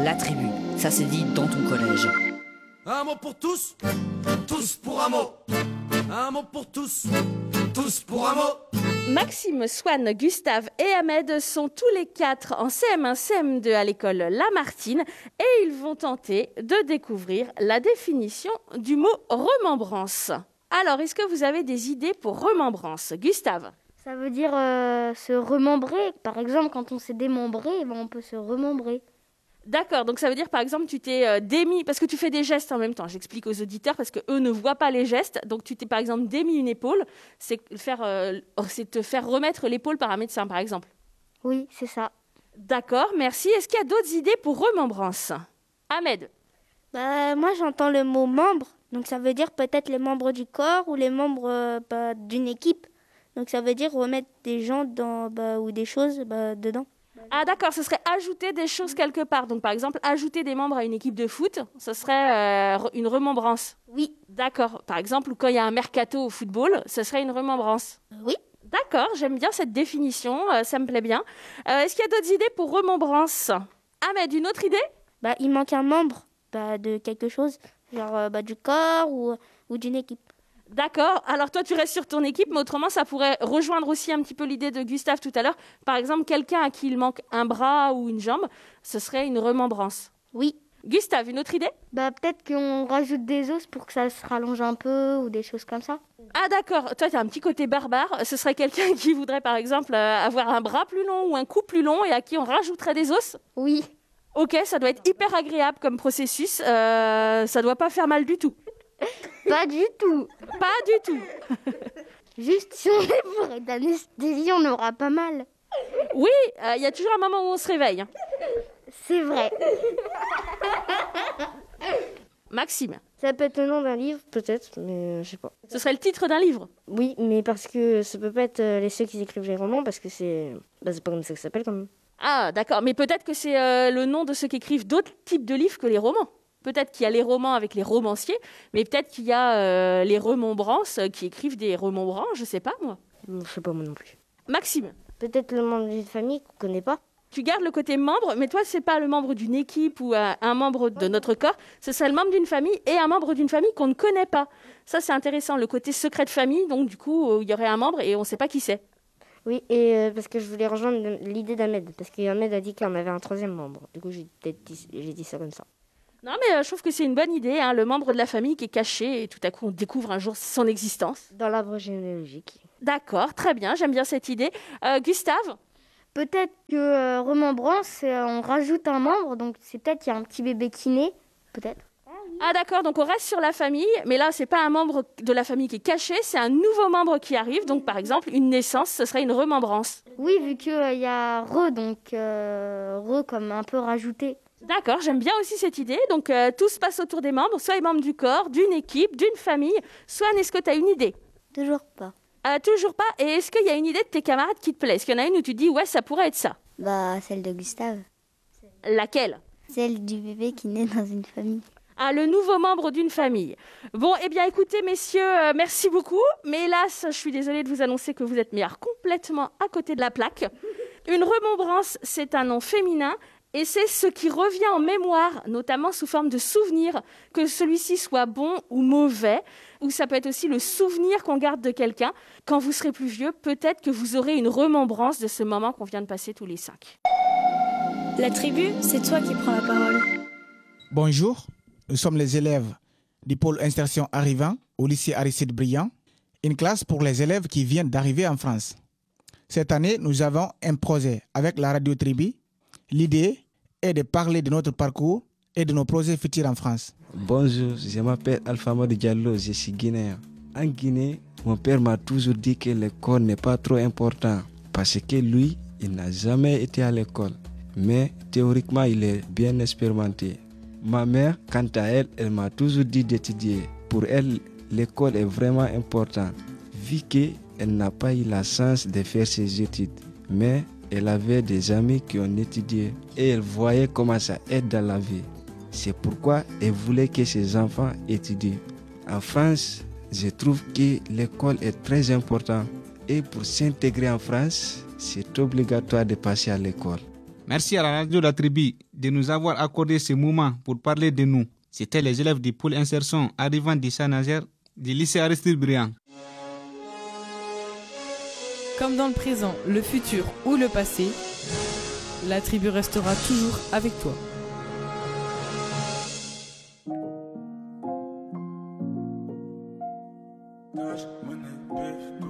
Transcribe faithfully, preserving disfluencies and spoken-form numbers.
la tribu. Ça se dit dans ton collège. Un mot pour tous, tous pour un mot. Un mot pour tous, tous pour un mot. Maxime, Swan, Gustave et Ahmed sont tous les quatre en C M un, C M deux à l'école Lamartine et ils vont tenter de découvrir la définition du mot remembrance. Alors, est-ce que vous avez des idées pour remembrance, Gustave? Ça veut dire euh, se remembrer. Par exemple, quand on s'est démembré, eh ben, on peut se remembrer. D'accord, donc ça veut dire par exemple tu t'es euh, démis, parce que tu fais des gestes en même temps, j'explique aux auditeurs parce qu'eux ne voient pas les gestes, donc tu t'es par exemple démis une épaule, c'est, faire, euh, c'est te faire remettre l'épaule par un médecin par exemple. Oui, c'est ça. D'accord, merci. Est-ce qu'il y a d'autres idées pour remembrance? Ahmed? Bah, moi j'entends le mot membre, donc ça veut dire peut-être les membres du corps ou les membres euh, bah, d'une équipe. Donc ça veut dire remettre des gens dans, bah, ou des choses bah, dedans. Ah d'accord, ce serait ajouter des choses quelque part. Donc par exemple, ajouter des membres à une équipe de foot, ce serait euh, une remembrance. Oui. D'accord. Par exemple, quand il y a un mercato au football, ce serait une remembrance. Euh, oui. D'accord, j'aime bien cette définition, euh, ça me plaît bien. Euh, est-ce qu'il y a d'autres idées pour remembrance? Ahmed, une autre idée? Bah, il manque un membre bah, de quelque chose, genre euh, bah, du corps ou, ou d'une équipe. D'accord, alors toi tu restes sur ton équipe, mais autrement ça pourrait rejoindre aussi un petit peu l'idée de Gustave tout à l'heure. Par exemple, quelqu'un à qui il manque un bras ou une jambe, ce serait une remembrance. Oui. Gustave, une autre idée? Bah, peut-être qu'on rajoute des os pour que ça se rallonge un peu ou des choses comme ça. Ah d'accord, toi tu as un petit côté barbare, ce serait quelqu'un qui voudrait par exemple euh, avoir un bras plus long ou un cou plus long et à qui on rajouterait des os? Oui. Ok, ça doit être hyper agréable comme processus, euh, ça doit pas faire mal du tout. Pas du tout. Pas du tout. Juste si on est bourré d'anesthésie, on aura pas mal. Oui, il euh, y a toujours un moment où on se réveille. Hein. C'est vrai. Maxime. Ça peut être le nom d'un livre, peut-être, mais euh, je sais pas. Ce serait le titre d'un livre? Oui, mais parce que ça peut pas être euh, les ceux qui écrivent les romans, parce que c'est... Bah, c'est pas comme ça que ça s'appelle quand même. Ah, d'accord. Mais peut-être que c'est euh, le nom de ceux qui écrivent d'autres types de livres que les romans. Peut-être qu'il y a les romans avec les romanciers, mais peut-être qu'il y a euh, les remembrances qui écrivent des remembrants, je sais pas moi. Je sais pas moi non plus. Maxime. Peut-être le membre d'une famille qu'on connaît pas. Tu gardes le côté membre, mais toi, c'est pas le membre d'une équipe ou euh, un membre de notre corps, ce serait le membre d'une famille et un membre d'une famille qu'on ne connaît pas. Ça, c'est intéressant, le côté secret de famille, donc du coup, il y aurait un membre et on ne sait pas qui c'est. Oui, et euh, parce que je voulais rejoindre l'idée d'Ahmed, parce qu'Ahmed a dit qu'il y en avait un troisième membre. Du coup, j'ai peut-être dit, j'ai dit ça comme ça. Non, mais euh, je trouve que c'est une bonne idée, hein, le membre de la famille qui est caché et tout à coup on découvre un jour son existence. Dans l'arbre généalogique. D'accord, très bien, j'aime bien cette idée. Euh, Gustave? Peut-être que euh, remembrance, euh, on rajoute un membre, donc c'est peut-être qu'il y a un petit bébé qui naît, peut-être. Ah d'accord, donc on reste sur la famille, mais là c'est pas un membre de la famille qui est caché, c'est un nouveau membre qui arrive, donc par exemple une naissance, ce serait une remembrance. Oui, vu qu'il euh, y a re, donc euh, re comme un peu rajouté. D'accord, j'aime bien aussi cette idée. Donc, euh, tout se passe autour des membres, soit les membres du corps, d'une équipe, d'une famille. Soit, est-ce que tu as une idée? Toujours pas. euh, Toujours pas. Et est-ce qu'il y a une idée de tes camarades qui te plaît? Est-ce qu'il y en a une où tu te dis, ouais, ça pourrait être ça? Bah, celle de Gustave. Laquelle? Celle du bébé qui naît dans une famille. Ah, le nouveau membre d'une famille. Bon, eh bien, écoutez, messieurs, euh, merci beaucoup. Mais hélas, je suis désolée de vous annoncer que vous êtes mis complètement à côté de la plaque. Une remembrance, c'est un nom féminin. Et c'est ce qui revient en mémoire, notamment sous forme de souvenir, que celui-ci soit bon ou mauvais, ou ça peut être aussi le souvenir qu'on garde de quelqu'un. Quand vous serez plus vieux, peut-être que vous aurez une remembrance de ce moment qu'on vient de passer tous les cinq. La tribu, c'est toi qui prends la parole. Bonjour, nous sommes les élèves du pôle insertion arrivant au lycée Aristide Briand, une classe pour les élèves qui viennent d'arriver en France. Cette année, nous avons un projet avec la radio Tribu. L'idée est de parler de notre parcours et de nos projets futurs en France. Bonjour, je m'appelle Alpha Madi Diallo, je suis guinéen. En Guinée, mon père m'a toujours dit que l'école n'est pas trop important parce que lui, il n'a jamais été à l'école. Mais théoriquement, il est bien expérimenté. Ma mère, quant à elle, elle m'a toujours dit d'étudier. Pour elle, l'école est vraiment importante, vu qu'elle n'a pas eu la chance de faire ses études. Mais elle avait des amis qui ont étudié et elle voyait comment ça aide dans la vie. C'est pourquoi elle voulait que ses enfants étudient. En France, je trouve que l'école est très importante et pour s'intégrer en France, c'est obligatoire de passer à l'école. Merci à la radio La Tribu de nous avoir accordé ce moment pour parler de nous. C'était les élèves du pôle insertion arrivant de Saint-Nazaire du lycée Aristide Briand. Comme dans le présent, le futur ou le passé, La Tribu restera toujours avec toi. Money,